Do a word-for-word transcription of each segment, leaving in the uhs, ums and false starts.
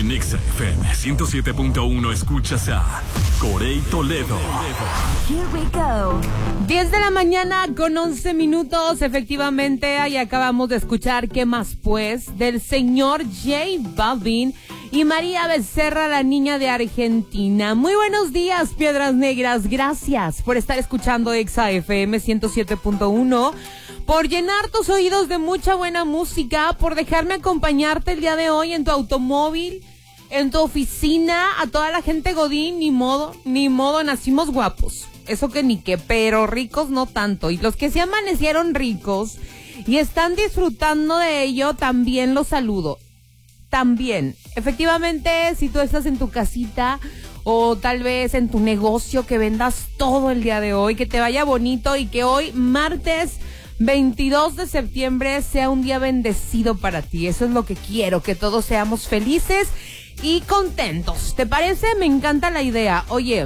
En Exa F M ciento siete punto uno escuchas a Corey Toledo. Here we go. diez de la mañana con once minutos, efectivamente, ahí acabamos de escuchar ¿Qué más pues? Del señor J Balvin y María Becerra, la niña de Argentina. Muy buenos días, Piedras Negras, gracias por estar escuchando Exa F M ciento siete punto uno, por llenar tus oídos de mucha buena música, por dejarme acompañarte el día de hoy en tu automóvil, en tu oficina, a toda la gente godín, ni modo, ni modo, nacimos guapos. Eso que ni qué, pero ricos no tanto. Y los que se amanecieron ricos y están disfrutando de ello, también los saludo. También, efectivamente, si tú estás en tu casita o tal vez en tu negocio, que vendas todo el día de hoy, que te vaya bonito y que hoy, martes veintidós de septiembre, sea un día bendecido para ti. Eso es lo que quiero, que todos seamos felices y contentos. ¿Te parece? Me encanta la idea. Oye,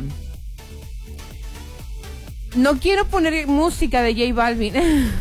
no quiero poner música de J Balvin.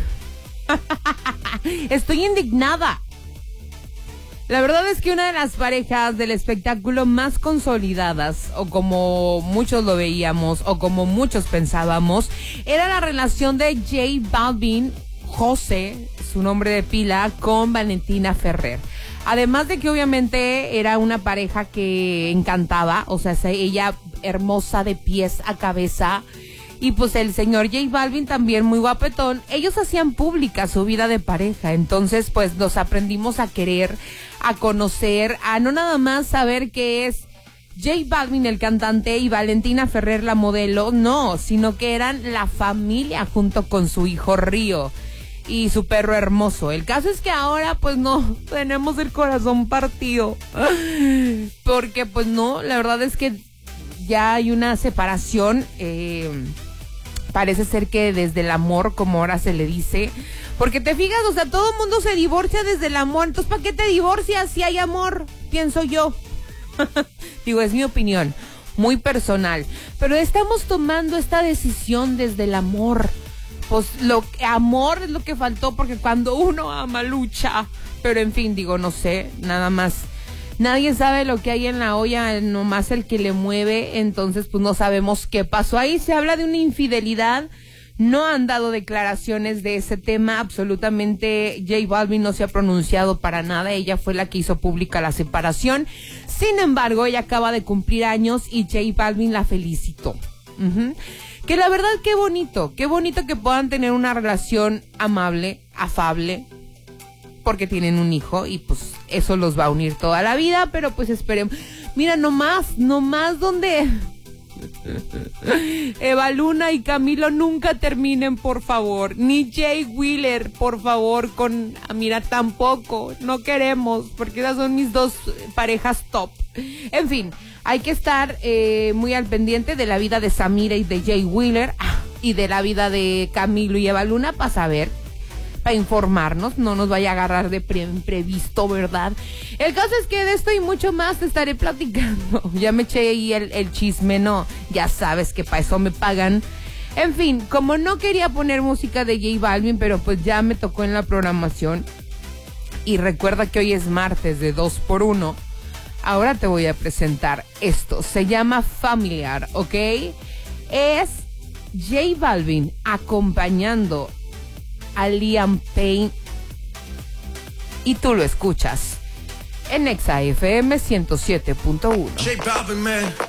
Estoy indignada. La verdad es que una de las parejas del espectáculo más consolidadas, o como muchos lo veíamos, o como muchos pensábamos, era la relación de J Balvin, José, su nombre de pila, con Valentina Ferrer. Además de que obviamente era una pareja que encantaba, o sea, ella hermosa de pies a cabeza, y pues el señor J Balvin también muy guapetón. Ellos hacían pública su vida de pareja, entonces pues nos aprendimos a querer, a conocer, a no nada más saber que es J Balvin el cantante y Valentina Ferrer la modelo, no, sino que eran la familia junto con su hijo Río y su perro hermoso. El caso es que ahora pues no, tenemos el corazón partido, porque pues no, la verdad es que ya hay una separación, eh, parece ser que desde el amor, como ahora se le dice, porque te fijas, o sea, todo el mundo se divorcia desde el amor, entonces ¿para qué te divorcias si hay amor? Pienso yo. Digo, es mi opinión, muy personal, pero estamos tomando esta decisión desde el amor. Pues lo amor es lo que faltó, porque cuando uno ama lucha, pero en fin, digo, no sé, nada más. Nadie sabe lo que hay en la olla, nomás el que le mueve, entonces pues no sabemos qué pasó ahí. Se habla de una infidelidad, no han dado declaraciones de ese tema, absolutamente J Balvin no se ha pronunciado para nada, ella fue la que hizo pública la separación. Sin embargo, ella acaba de cumplir años y J Balvin la felicitó. Uh-huh. Que la verdad, qué bonito, qué bonito que puedan tener una relación amable, afable, porque tienen un hijo y pues eso los va a unir toda la vida, pero pues esperemos. Mira, nomás, nomás donde Eva Luna y Camilo nunca terminen, por favor, ni Jay Wheeler, por favor, con, mira, tampoco, no queremos, porque esas son mis dos parejas top. En fin, hay que estar eh, muy al pendiente de la vida de Samira y de Jay Wheeler, ah, y de la vida de Camilo y Eva Luna, para saber, para informarnos, no nos vaya a agarrar de pre- imprevisto, ¿verdad? El caso es que de esto y mucho más te estaré platicando. Ya me eché ahí el, el chisme, no, ya sabes que para eso me pagan. En fin, como no quería poner música de J Balvin, pero pues ya me tocó en la programación. Y recuerda que hoy es martes de dos por uno. Ahora te voy a presentar esto. Se llama Familiar, ¿ok? Es J Balvin acompañando a Liam Payne y tú lo escuchas en Exa F M ciento siete punto uno. J Balvin, man.